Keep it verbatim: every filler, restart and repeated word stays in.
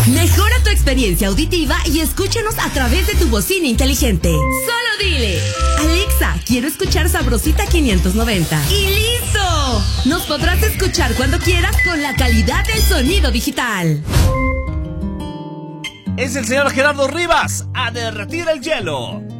Mejora tu experiencia auditiva y escúchanos a través de tu bocina inteligente. Solo dile: Alexa, quiero escuchar Sabrosita quinientos noventa. ¡Y listo! Nos podrás escuchar cuando quieras con la calidad del sonido digital. Es el señor Gerardo Rivas, a derretir el hielo.